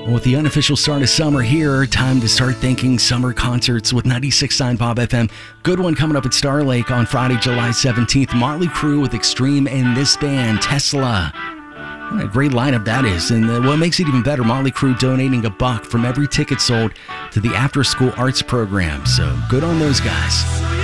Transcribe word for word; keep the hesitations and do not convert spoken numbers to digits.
Well, with the unofficial start of summer here, time to start thinking summer concerts with ninety-six point nine Bob F M. Good one coming up at Star Lake on Friday, July seventeenth. Motley Crue with Extreme and this band, Tesla. What a great lineup that is. And uh, what makes it even better, Motley Crue donating a buck from every ticket sold to the after-school arts program. So good on those guys.